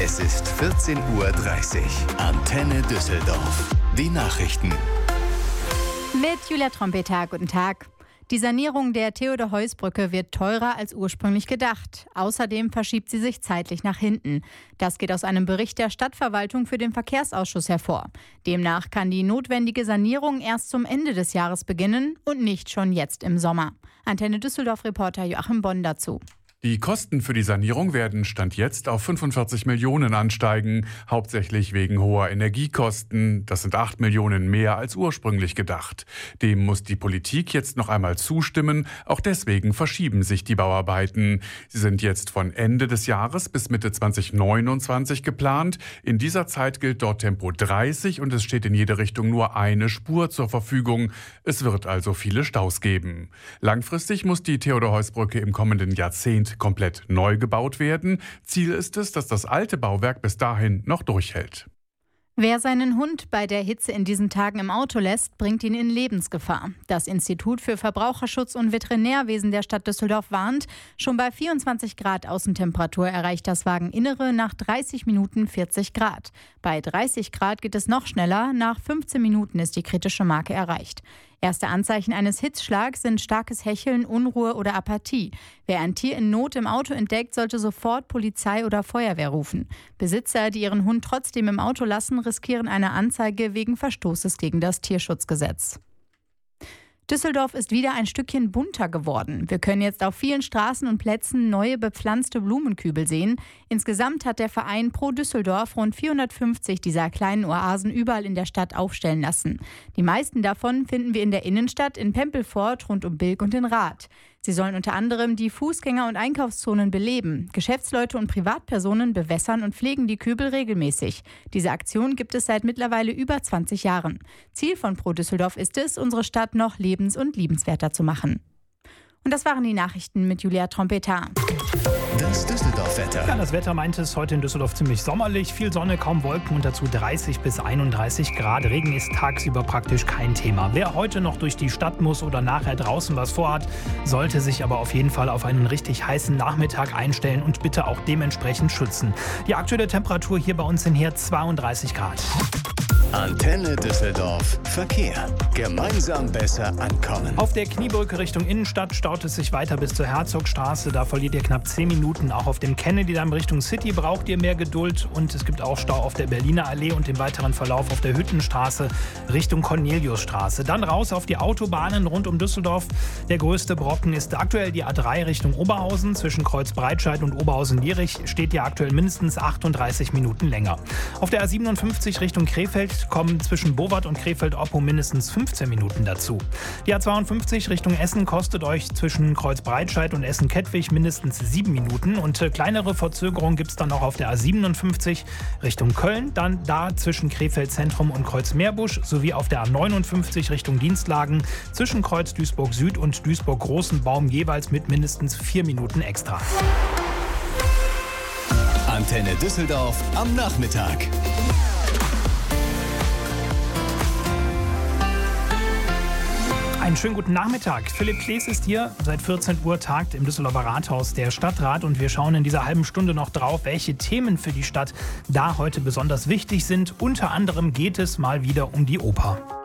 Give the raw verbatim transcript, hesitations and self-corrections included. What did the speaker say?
Es ist vierzehn Uhr dreißig. Antenne Düsseldorf. Die Nachrichten. Mit Julia Trompeter, guten Tag. Die Sanierung der Theodor-Heuss-Brücke wird teurer als ursprünglich gedacht. Außerdem verschiebt sie sich zeitlich nach hinten. Das geht aus einem Bericht der Stadtverwaltung für den Verkehrsausschuss hervor. Demnach kann die notwendige Sanierung erst zum Ende des Jahres beginnen und nicht schon jetzt im Sommer. Antenne Düsseldorf-Reporter Joachim Bonn dazu. Die Kosten für die Sanierung werden Stand jetzt auf fünfundvierzig Millionen ansteigen, hauptsächlich wegen hoher Energiekosten. Das sind acht Millionen mehr als ursprünglich gedacht. Dem muss die Politik jetzt noch einmal zustimmen. Auch deswegen verschieben sich die Bauarbeiten. Sie sind jetzt von Ende des Jahres bis Mitte zwanzig neunundzwanzig geplant. In dieser Zeit gilt dort Tempo dreißig und es steht in jede Richtung nur eine Spur zur Verfügung. Es wird also viele Staus geben. Langfristig muss die Theodor-Heuss-Brücke im kommenden Jahrzehnt komplett neu gebaut werden. Ziel ist es, dass das alte Bauwerk bis dahin noch durchhält. Wer seinen Hund bei der Hitze in diesen Tagen im Auto lässt, bringt ihn in Lebensgefahr. Das Institut für Verbraucherschutz und Veterinärwesen der Stadt Düsseldorf warnt, schon bei vierundzwanzig Grad Außentemperatur erreicht das Wageninnere nach dreißig Minuten vierzig Grad. Bei dreißig Grad geht es noch schneller, nach fünfzehn Minuten ist die kritische Marke erreicht. Erste Anzeichen eines Hitzschlags sind starkes Hecheln, Unruhe oder Apathie. Wer ein Tier in Not im Auto entdeckt, sollte sofort Polizei oder Feuerwehr rufen. Besitzer, die ihren Hund trotzdem im Auto lassen, riskieren eine Anzeige wegen Verstoßes gegen das Tierschutzgesetz. Düsseldorf ist wieder ein Stückchen bunter geworden. Wir können jetzt auf vielen Straßen und Plätzen neue bepflanzte Blumenkübel sehen. Insgesamt hat der Verein Pro Düsseldorf rund vierhundertfünfzig dieser kleinen Oasen überall in der Stadt aufstellen lassen. Die meisten davon finden wir in der Innenstadt, in Pempelfort, rund um Bilk und in Rath. Sie sollen unter anderem die Fußgänger- und Einkaufszonen beleben. Geschäftsleute und Privatpersonen bewässern und pflegen die Kübel regelmäßig. Diese Aktion gibt es seit mittlerweile über zwanzig Jahren. Ziel von Pro Düsseldorf ist es, unsere Stadt noch lebens- und liebenswerter zu machen. Und das waren die Nachrichten mit Julia Trompeter. Das Düsseldorf-Wetter. Ja, das Wetter meint es heute in Düsseldorf ziemlich sommerlich. Viel Sonne, kaum Wolken und dazu dreißig bis einunddreißig Grad. Regen ist tagsüber praktisch kein Thema. Wer heute noch durch die Stadt muss oder nachher draußen was vorhat, sollte sich aber auf jeden Fall auf einen richtig heißen Nachmittag einstellen und bitte auch dementsprechend schützen. Die aktuelle Temperatur hier bei uns sind hier zweiunddreißig Grad. Antenne Düsseldorf. Verkehr. Gemeinsam besser ankommen. Auf der Kniebrücke Richtung Innenstadt staut es sich weiter bis zur Herzogstraße. Da verliert ihr knapp zehn Minuten. Auch auf dem Kennedy-Damm Richtung City braucht ihr mehr Geduld. Und es gibt auch Stau auf der Berliner Allee und im weiteren Verlauf auf der Hüttenstraße Richtung Corneliusstraße. Dann raus auf die Autobahnen rund um Düsseldorf. Der größte Brocken ist aktuell die A drei Richtung Oberhausen. Zwischen Kreuz Breitscheid und Oberhausen-Lierich steht ja aktuell mindestens achtunddreißig Minuten länger. Auf der A siebenundfünfzig Richtung Krefeld kommen zwischen Bowart und Krefeld-Oppo mindestens fünfzehn Minuten dazu. Die A zweiundfünfzig Richtung Essen kostet euch zwischen Kreuz Breitscheid und Essen-Kettwig mindestens sieben Minuten. Und äh, kleinere Verzögerungen gibt es dann auch auf der A siebenundfünfzig Richtung Köln, dann da zwischen Krefeld-Zentrum und Kreuz-Meerbusch sowie auf der A neunundfünfzig Richtung Dienstlagen zwischen Kreuz Duisburg-Süd und Duisburg-Großenbaum jeweils mit mindestens vier Minuten extra. Antenne Düsseldorf am Nachmittag. Einen schönen guten Nachmittag. Philipp Klees ist hier. Seit vierzehn Uhr tagt im Düsseldorfer Rathaus der Stadtrat und wir schauen in dieser halben Stunde noch drauf, welche Themen für die Stadt da heute besonders wichtig sind. Unter anderem geht es mal wieder um die Oper.